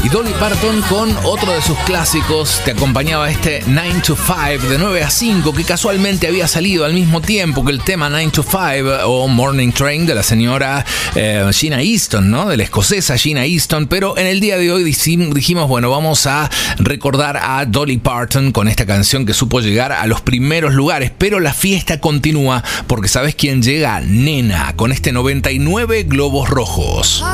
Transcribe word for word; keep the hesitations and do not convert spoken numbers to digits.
Y Dolly Parton con otro de sus clásicos. Te acompañaba este nine to five, de nueve a cinco, que casualmente había salido al mismo tiempo que el tema nine to five o Morning Train de la señora eh, Sheena Easton, ¿no? De la escocesa Sheena Easton. Pero en el día de hoy dijimos, bueno, vamos a recordar a Dolly Parton con esta canción que supo llegar a los primeros lugares. Pero la fiesta continúa porque ¿sabes quién llega? Nena, con este noventa y nueve globos rojos.